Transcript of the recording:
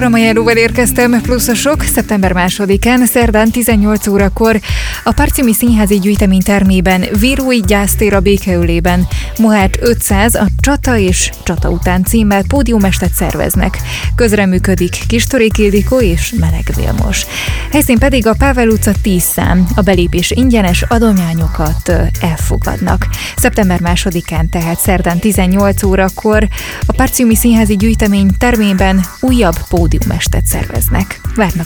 programajánlóval érkeztem, pluszosok, szeptember 2-án, szerdán 18 órakor a Parcimi Színházi Gyűjtemény termében Vírói Gyásztér a Békeölében Mohács 500 a Csata és Csata után címmel pódiumestet szerveznek. Közreműködik Kistorék Ildikó és Meleg Vilmos. Helyszín pedig a Pável utca 10 szám. A belépés ingyenes, adományokat elfogadnak. Szeptember 2-án, tehát szerdán 18 órakor a Parcimi Színházi Gyűjtemény termében újabb pódiumestet szerveznek. Várnak